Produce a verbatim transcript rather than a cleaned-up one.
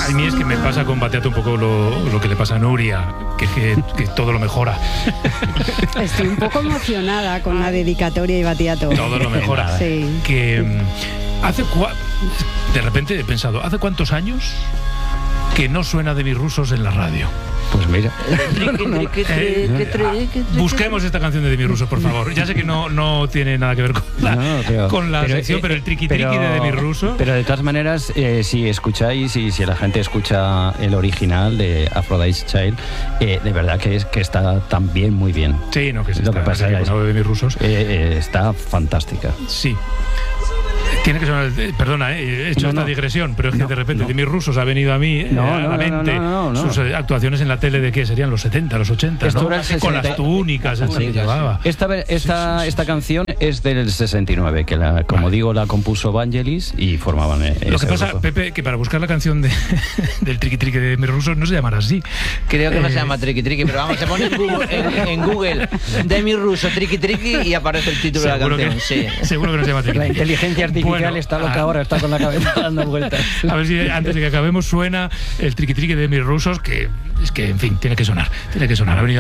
A mí es que me pasa con Batiato un poco lo, lo que le pasa a Nuria, que, que, que todo lo mejora. Estoy un poco emocionada con la dedicatoria y Batiato. Todo lo mejora. Sí. Que hace cua... de repente he pensado, ¿hace cuántos años que no suena de mis rusos en la radio? Pues mira. Busquemos esta canción de Demi Russo, por favor. Ya sé que no, no tiene nada que ver con la, no, pero, con la pero, sección, eh, pero el triqui triqui pero, de Demi Russo. Pero de todas maneras, eh, si escucháis y si la gente escucha el original de Aphrodite's Child, eh, de verdad que es que está también muy bien. Sí, no, que sí. Lo que pasa es que de Demi Russo eh, eh, está fantástica. Sí. Tiene que sonar, perdona, eh, he hecho no, esta no. digresión, pero es que no, de repente no. de mis rusos ha venido a mí no, eh, a la no, mente no, no, no, no. sus actuaciones en la tele de que serían los setenta, los ochenta, ¿no? Con sesenta... las túnicas, el que llevaba. Esta, esta, sí, sí, esta sí, canción sí. es del sesenta y nueve, que la, como vale. digo, la compuso Vangelis y formaban ese Lo que pasa, grupo. Pepe, que para buscar la canción de, del triqui triqui de mis rusos no se llamará así. Creo que eh... no se llama triqui triqui, pero vamos, se pone en Google, en, en Google de mi ruso triqui triqui y aparece el título seguro de la canción. Que, sí. Seguro que no se llama triqui. La inteligencia artificial bueno, está loca. Ahora está con la cabeza dando vueltas. A ver si antes de que acabemos suena el triqui triqui de mis rusos, que es que, en fin, tiene que sonar. Tiene que sonar. Ha venido